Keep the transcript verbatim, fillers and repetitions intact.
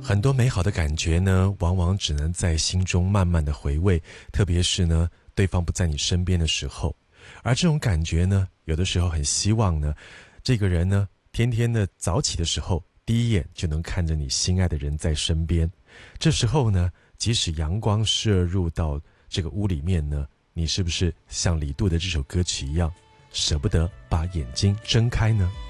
很多美好的感觉呢，往往只能在心中慢慢的回味，特别是呢，对方不在你身边的时候。而这种感觉呢，有的时候很希望呢，这个人呢，天天的早起的时候，第一眼就能看着你心爱的人在身边。这时候呢，即使阳光射入到这个屋里面呢，你是不是像李杜的这首歌曲一样，舍不得把眼睛睁开呢？